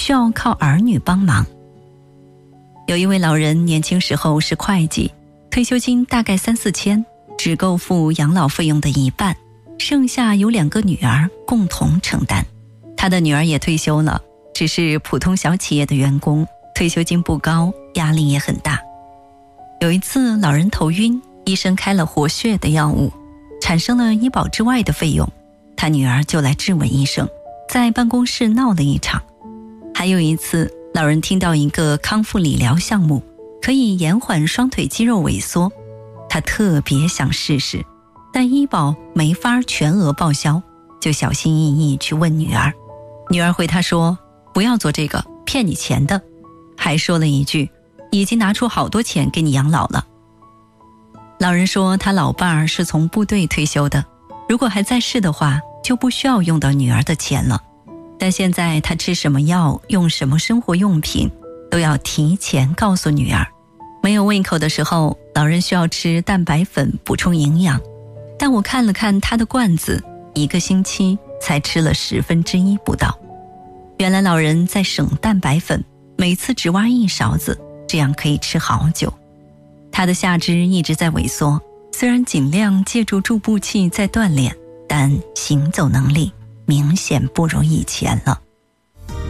需要靠儿女帮忙。有一位老人年轻时候是会计，退休金大概3、4千，只够付养老费用的一半，剩下由2个女儿共同承担。他的女儿也退休了，只是普通小企业的员工，退休金不高，压力也很大。有一次老人头晕，医生开了活血的药物，产生了医保之外的费用，他女儿就来质问医生，在办公室闹了一场。还有一次老人听到一个康复理疗项目可以延缓双腿肌肉萎缩，他特别想试试，但医保没法全额报销，就小心翼翼去问女儿。女儿回他说，不要做这个，骗你钱的，还说了一句，已经拿出好多钱给你养老了。老人说他老伴儿是从部队退休的，如果还在世的话，就不需要用到女儿的钱了。但现在他吃什么药，用什么生活用品，都要提前告诉女儿。没有胃口的时候，老人需要吃蛋白粉补充营养，但我看了看他的罐子，1个星期才吃了1/10不到。原来老人在省蛋白粉，每次只挖1勺子，这样可以吃好久。他的下肢一直在萎缩，虽然尽量借助助步器在锻炼，但行走能力明显不如以前了。